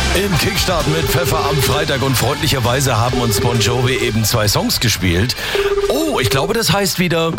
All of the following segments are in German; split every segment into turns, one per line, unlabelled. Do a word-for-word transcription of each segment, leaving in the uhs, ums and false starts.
Im Kickstart mit Pfeffer am Freitag und freundlicherweise haben uns Bon Jovi eben zwei Songs gespielt. Oh, ich glaube, das heißt wieder...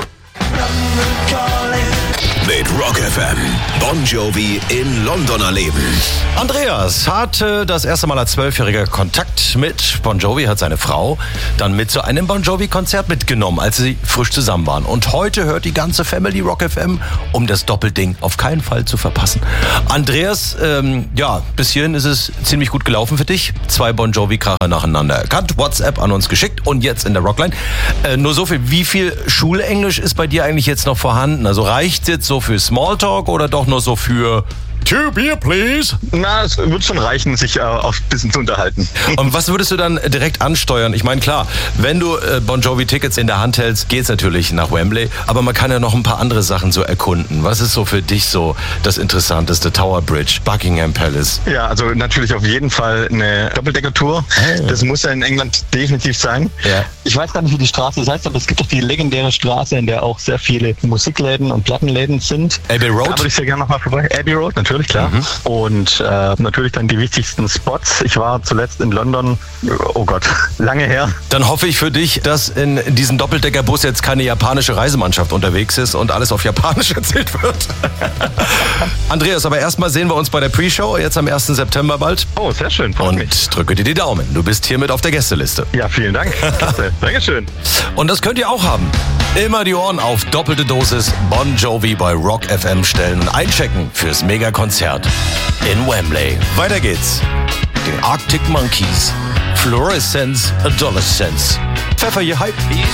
Mit Rock F M. Bon Jovi in London erleben.
Andreas hatte das erste Mal als Zwölfjähriger Kontakt mit Bon Jovi, hat seine Frau dann mit zu einem Bon Jovi-Konzert mitgenommen, als sie frisch zusammen waren. Und heute hört die ganze Family Rock F M, um das Doppelding auf keinen Fall zu verpassen. Andreas, ähm, ja, bis hierhin ist es ziemlich gut gelaufen für dich. Zwei Bon Jovi-Kracher nacheinander erkannt, WhatsApp an uns geschickt und jetzt in der Rockline. Äh, nur so viel, wie viel Schulenglisch ist bei dir eigentlich jetzt noch vorhanden? Also reicht es jetzt so für Smalltalk oder doch nur so für Two beer, please?
Na, es wird schon reichen, sich äh, auf ein bisschen zu unterhalten.
Und was würdest du dann direkt ansteuern? Ich meine, klar, wenn du äh, Bon Jovi-Tickets in der Hand hältst, geht's natürlich nach Wembley. Aber man kann ja noch ein paar andere Sachen so erkunden. Was ist so für dich so das Interessanteste? Tower Bridge, Buckingham Palace?
Ja, also natürlich auf jeden Fall eine Doppeldecker-Tour.
Hey.
Das muss ja in England definitiv sein.
Ja.
Ich weiß gar nicht, wie die Straße heißt, aber es gibt doch die legendäre Straße, in der auch sehr viele Musikläden und Plattenläden sind.
Abbey Road?
Da würde ich sehr gerne nochmal vorbei. Abbey Road, natürlich, klar. Mhm. Und äh, natürlich dann die wichtigsten Spots. Ich war zuletzt in London, oh Gott, lange her.
Dann hoffe ich für dich, dass in diesem Doppeldeckerbus jetzt keine japanische Reisemannschaft unterwegs ist und alles auf Japanisch erzählt wird. Andreas, aber erstmal sehen wir uns bei der Pre-Show, jetzt am ersten September bald.
Oh, sehr schön, freut
Und
mich.
drücke dir die Daumen. Du bist hiermit auf der Gästeliste.
Ja, vielen Dank. Klasse. Dankeschön.
Und das könnt ihr auch haben. Immer die Ohren auf doppelte Dosis Bon Jovi bei Rock F M stellen und einchecken fürs Megakonzert in Wembley. Weiter geht's. Den Arctic Monkeys. Fluorescence Adolescence. Pfeffer, ihr Hype.